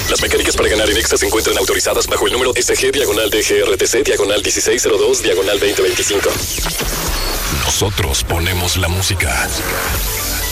Las mecánicas para ganar en Exa se encuentran autorizadas bajo el número SG-DGRTC/1602/1602/2025. Nosotros ponemos la música.